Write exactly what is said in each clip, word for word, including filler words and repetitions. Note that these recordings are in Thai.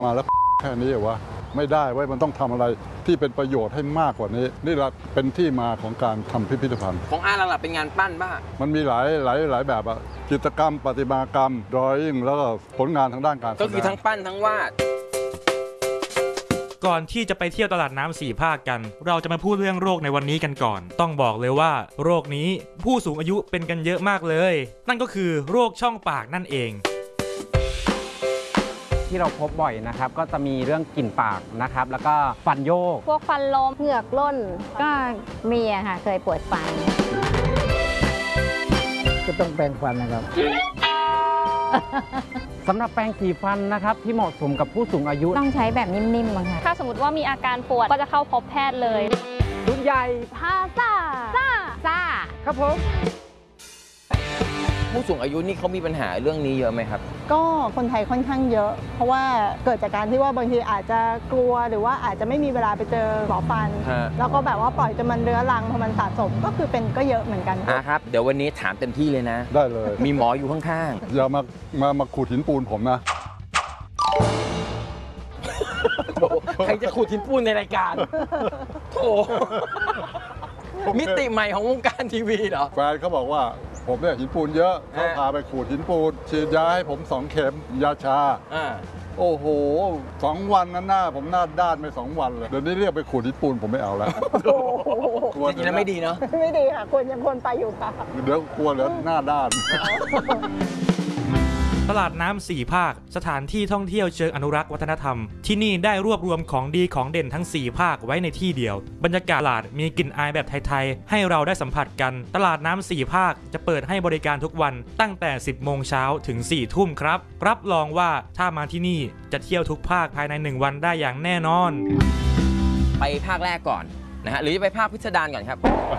มาแล้วแค่นี้เหรอวะไม่ได้ไว้มันต้องทำอะไรที่เป็นประโยชน์ให้มากกว่านี้นี่เราเป็นที่มาของการทำพิพิธภัณฑ์ของอาร์หลักๆเป็นงานปั้นบ้ามันมีหลายหลายหลายแบบอะจิตรกรรมประติมากรรมดรอยิ่งแล้วก็ผลงานทางด้านการก็คือทั้งปั้นทั้งวาดก่อนที่จะไปเที่ยวตลาดน้ำสี่ภาคกันเราจะมาพูดเรื่องโรคในวันนี้กันก่อนต้องบอกเลยว่าโรคนี้ผู้สูงอายุเป็นกันเยอะมากเลยนั่นก็คือโรคช่องปากนั่นเองที่เราพบบ่อยนะครับก็จะมีเรื่องกลิ่นปากนะครับแล้วก็ฟันโยกพวกฟันลมเหงือกล่นก็มีอะค่ะเคยปวดฟันก็ต้องแปรงฟันนะครับสำหรับแปรงสีฟันนะครับที่เหมาะสมกับผู้สูงอายุต้องใช้แบบนิ่มๆค่ะถ้าสมมติว่ามีอาการปวดก็จะเข้าพบแพทย์เลยรุ่นใหญ่พาซ่าซ่าซ่าครับผมผู้สูงอายุนี่เขามีปัญหาเรื่องนี้เยอะไหมครับก็คนไทยค่อนข้างเยอะ เพราะว่าเกิดจากการที่ว่าบางทีอาจจะกลัวหรือว่าอาจจะไม่มีเวลาไปเจอหมอฟันแล้วก็แบบว่าปล่อยจนมันเรื้อรังพอมันสะสมก็คือเป็นก็เยอะเหมือนกันนะครับเดี๋ยววันนี้ถามเต็มที่เลยนะได้เลยมีหมออยู่ข้างๆอย่ามามามาขูดหินปูนผมนะใครจะขูดหินปูนในรายการโถมิติใหม่ของวงการทีวีเหรอแฟนเขาบอกว่าผมเนี่ยหินปูนเยอะเขาพาไปขูดหินปูนฉีดยาให้ผมสองเข็มยาชาโอ้โหสองวันนั้นหน้าผมหน้าด้านไปสองวันเลยเดี๋ยวนี้เรียกไปขูดหินปูนผมไม่เอาแล้วจริงๆแล้วไม่ดีเนาะไม่ดีค่ะควรยังควรไปอยู่ค่ะเดี๋ยวกลัวเหลือหน้าด้านตลาดน้ำสี่ภาคสถานที่ท่องเที่ยวเชิงอนุรักษ์วัฒนธรรมที่นี่ได้รวบรวมของดีของเด่นทั้งสี่ภาคไว้ในที่เดียวบรรยากาศตลาดมีกลิ่นอายแบบไทยๆให้เราได้สัมผัสกันตลาดน้ำสี่ภาคจะเปิดให้บริการทุกวันตั้งแต่สิบโมงเช้าถึงสี่ทุ่มครับรับรองว่าถ้ามาที่นี่จะเที่ยวทุกภาคภายในหนึ่งวันได้อย่างแน่นอนไปภาคแรกก่อนนะฮะหรือจะไปภาคพิสดารก่อนครับ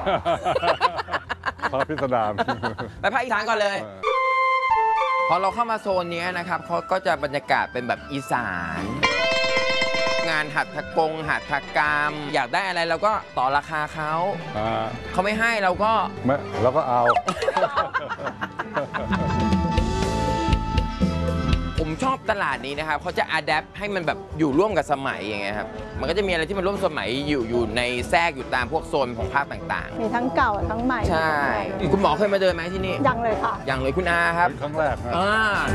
ภาคพิสดารไปภาคอีสานก่อนเลยพอเราเข้ามาโซนนี้นะครับเขาก็จะบรรยากาศเป็นแบบอีสานงานหัตถกงหัตถกรรมอยากได้อะไรเราก็ต่อราคาเขาเขาไม่ให้เราก็ไม่เราก็เอาผมชอบตลาดนี้นะครับเขาจะอัดแอปให้มันแบบอยู่ร่วมกับสมัยอย่างเงี้ยครับมันก็จะมีอะไรที่มันร่วมสมัยอยู่อยู่ในแทรกอยู่ตามพวกโซนของภาคต่างๆมีทั้งเก่าทั้งใหม่ใช่คุณหมอเคยมาเดินไหมที่นี่ยังเลยค่ะยังเลยคุณอาครับครั้งแรกครับ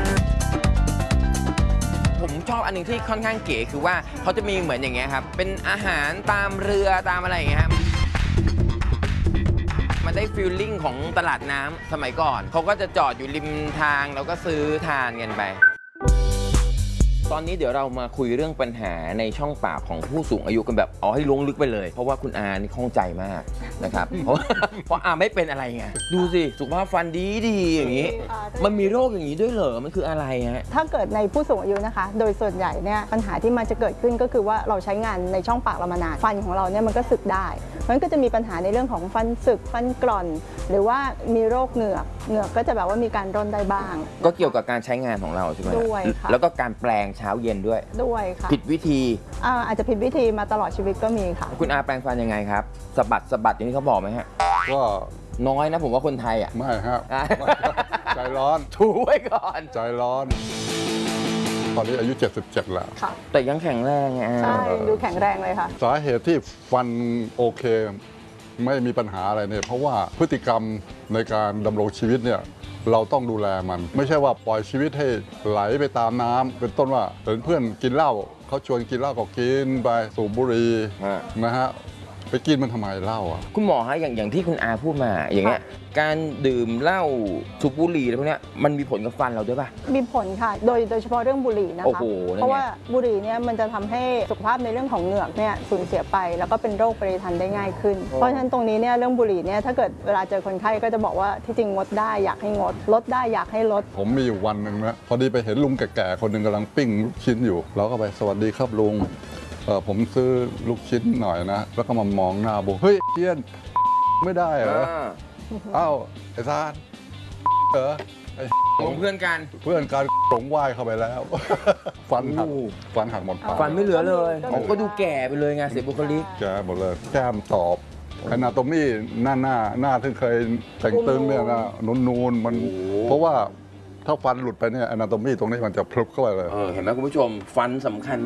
ผมชอบอันหนึ่งที่ค่อนข้างเก๋คือว่าเขาจะมีเหมือนอย่างเงี้ยครับเป็นอาหารตามเรือตามอะไรอย่างเงี้ยครับมันได้ฟีลลิ่งของตลาดน้ำสมัยก่อนเขาก็จะจอดอยู่ริมทางแล้วก็ซื้อทานกันไปตอนนี้เดี๋ยวเรามาคุยเรื่องปัญหาในช่องปากของผู้สูงอายุกันแบบเอาให้ลงลึกไปเลยเพราะว่าคุณอานี่ข้องใจมากนะครับเพราะเพราะอาไม่เป็นอะไรไงดูสิสุขภาพฟันดีดีอย่างนี้มันมีโรคอย่างนี้ด้วยเหรอมันคืออะไรฮะถ้าเกิดในผู้สูงอายุนะคะโดยส่วนใหญ่เนี่ยปัญหาที่มันจะเกิดขึ้นก็คือว่าเราใช้งานในช่องปากเรามานานฟันของเราเนี่ยมันก็สึกได้มันก็จะมีปัญหาในเรื่องของฟันสึกฟันกร่อนหรือว่ามีโรคเหงือกเหงือกก็จะแบบว่ามีการร่นได้บ้างก็เกี่ยวกับการใช้งานของเราใช่ไหมด้วยค่ะแล้วก็การแปลงเช้าเย็นด้วยด้วยค่ะผิดวิธีอาจจะผิดวิธีมาตลอดชีวิตก็มีค่ะคุณอาแปลงฟันยังไงครับสะบัดสะบัดอย่างนี้เขาบอกไหมฮะก็น้อยนะผมว่าคนไทยอ่ะไม่ครับใจร้อนถูไว้ก่อนใจร้อนตอนนี้อายุเจ็ดสิบเจ็ดแล้วแต่ยังแข็งแรงไงใช่ดูแข็งแรงเลยค่ะสาเหตุที่ฟันโอเคไม่มีปัญหาอะไรเนี่ยเพราะว่าพฤติกรรมในการดำรงชีวิตเนี่ยเราต้องดูแลมันไม่ใช่ว่าปล่อยชีวิตให้ไหลไปตามน้ำเป็นต้นว่าเห็นเพื่อนกินเหล้าเขาชวนกินเหล้าก็กินไปสูบบุหรี่นะฮะไปกินมันทำไมเหล้าอ่ะคุณหมอฮะอย่างอย่างที่คุณอาพูดมาอย่างเงี้ยการดื่มเหล้าสูบบุหรี่อะไรพวกนี้มันมีผลกับฟันเราด้วยป่ะมีผลค่ะโดยโดยเฉพาะเรื่องบุหรี่นะคะเพราะว่าบุหรี่เนี่ยมันจะทำให้สุขภาพในเรื่องของเหงือกเนี่ยสูญเสียไปแล้วก็เป็นโรคปริทันได้ง่ายขึ้นเพราะฉะนั้นตรงนี้เนี่ยเรื่องบุหรี่เนี่ยถ้าเกิดเวลาเจอคนไข้ก็จะบอกว่าที่จริงงดได้อยากให้งดลดได้อยากให้ลดผมมีอยู่วันหนึ่งนะพอดีไปเห็นลุงแก่ๆคนหนึ่งกำลังปิ้งลูกชิ้นอยู่เราก็ไปสวัสดีครับลุงผมซื้อลูกชิ้นหน่อยนะแล้วก็มามองหน้าบอกเฮ้ยเชียนไม่ได้เหรอเอ้าไอ้ซานเหรอไอ้เพื่อนกันเพื่อนกันหลงว่ายเข้าไปแล้วฟันหักฟันหักหมดปากฟันไม่เหลือเลยผมก็ดูแก่ไปเลยไงเสียบุคลิกแก่หมดเลยแก้มตอบขนาดตรงนี้หน้าหน้าหน้าที่เคยแต่งตึงเนี่ยนะนูนๆมันเพราะว่าถ้าฟันหลุดไปเนี่ยอนาโตมีตรงนี้มันจะพลุบเข้าไปเลยเห็นไหมคุณผู้ชมฟันสำคัญ